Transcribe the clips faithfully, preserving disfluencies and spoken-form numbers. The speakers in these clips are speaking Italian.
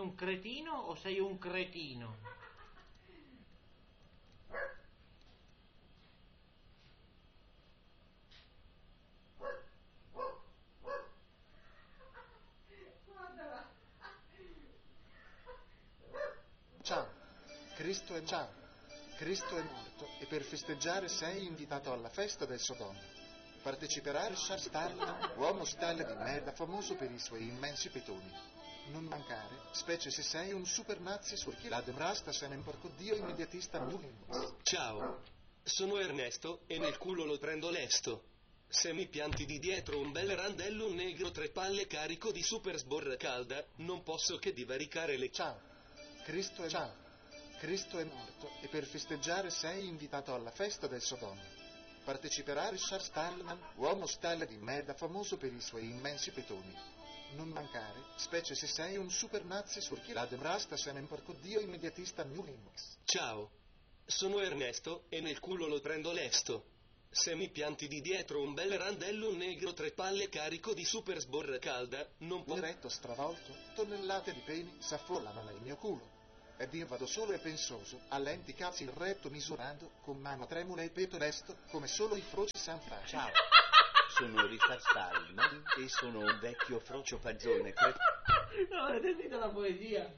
un cretino o sei un cretino? Ciao, Cristo è ciao, Cristo è morto e per festeggiare sei invitato alla festa del Sodoma. Parteciperai Charles Starling, uomo stelle di merda famoso per i suoi immensi petoni. Non mancare, specie se sei un super nazi sul chi la demrasta se ne porco dio immediatista Mullins. Ciao, sono Ernesto e nel culo lo prendo lesto. Se mi pianti di dietro un bel randello negro tre palle carico di super sborra calda, non posso che divaricare le... Ciao, Cristo è ciao, Cristo è morto e per festeggiare sei invitato alla festa del Sodoma. Parteciperà Richard Stallman, uomo stella di merda famoso per i suoi immensi petoni. Non mancare, specie se sei un super nazi sul chi la demrasta se ne porco dio immediatista Mullins. Ciao, sono Ernesto e nel culo lo prendo lesto. Se mi pianti di dietro un bel randello negro tre palle carico di super sborra calda, non Un posso... eretto stravolto, tonnellate di peni s'affollano nel mio culo. Ed io vado solo e pensoso, a lenti cazzi il retto misurando, con mano tremula e peto lesto, come solo i froci san fa. Ciao, sono Richard Stallman e sono un vecchio frocio pazzone cre... No, avete sentito la poesia?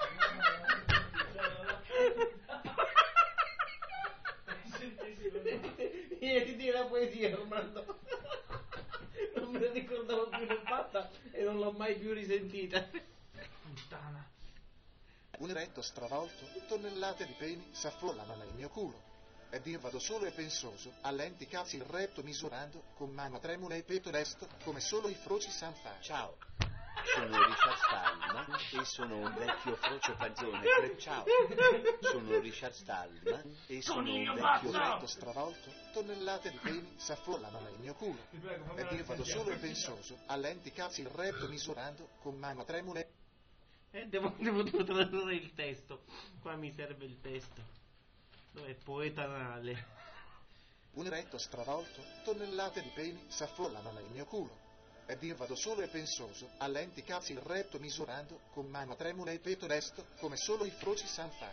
Vieni di la poesia, Armando. Non me la ricordavo più, l'ho fatta e non l'ho mai più risentita. Puttana. Un eretto stravolto, tonnellate di peni s'affollano nel mio culo. Ed io vado solo e pensoso, a lenti cazzi il retto misurando, con mano tremula e peto lesto, come solo i froci san fa. Ciao, sono Richard Stallman e sono un vecchio frocio pazzone cre... Ciao, sono Richard Stallman e sono un vecchio... Un eretto stravolto, tonnellate di peni s'affollano nel mio culo. Ed io vado solo e pensoso, a lenti cazzi il retto misurando, con mano tremula e... Eh, devo, devo, devo tradurre il testo. Qua mi serve il testo. Dov'è? Poeta anale. Un eretto stravolto, tonnellate di peni s'affollano nel mio culo. Ed io vado solo e pensoso, a lenti cazzi il retto misurando, con mano tremula e peto lesto, come solo i froci san fa.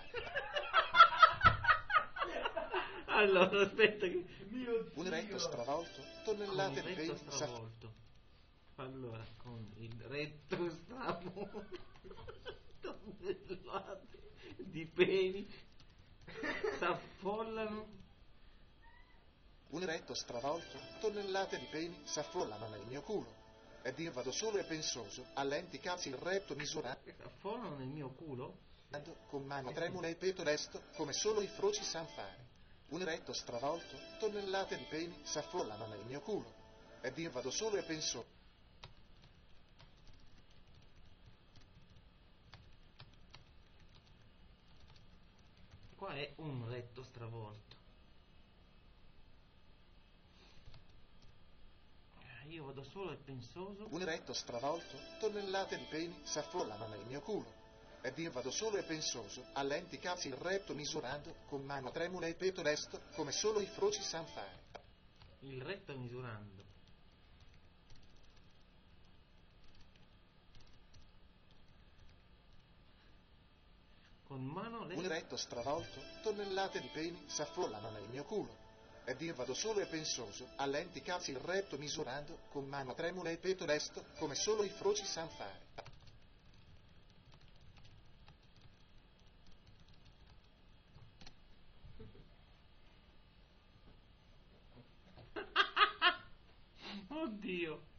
Allora, aspetta che... Un eretto stravolto, tonnellate di peni s'affollano. stravolto. Allora, con il retto stravolto, tonnellate di peni s'affollano. Un eretto stravolto, tonnellate di peni s'affollano nel mio culo. Ed io vado solo e pensoso, a lenti cazzi il retto misurando, S'affollano nel mio culo? con mano tremula e peto lesto, come solo i froci san fare. Un eretto stravolto, tonnellate di peni s'affollano nel mio culo. Ed io vado solo e pensoso. Qua è un retto stravolto. Io vado solo e pensoso. Un eretto stravolto, tonnellate di peni s'affollano nel mio culo. Ed io vado solo e pensoso, a lenti cazzi il retto misurando, con mano tremula e peto lesto, come solo i froci san fare. Il retto misurando. Con mano le... Un eretto stravolto, tonnellate di peni s'affollano nel mio culo. Ed io vado solo e pensoso, a lenti cazzi il retto misurando, con mano tremula e peto lesto, come solo i froci san fare. Oddio.